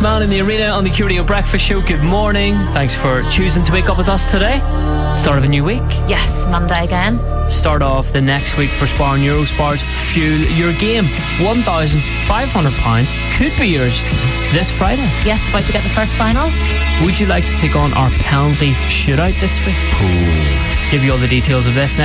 Man in the Arena on the Curio Breakfast Show. Good morning. Thanks for choosing to wake up with us today. Start of a new week. Yes, Monday again. Start off the next week for Spar and Eurospars. Fuel your game. £1,500 could be yours this Friday. Yes, about to get the first finals. Would you like to take on our penalty shootout this week? Give you all the details of this now.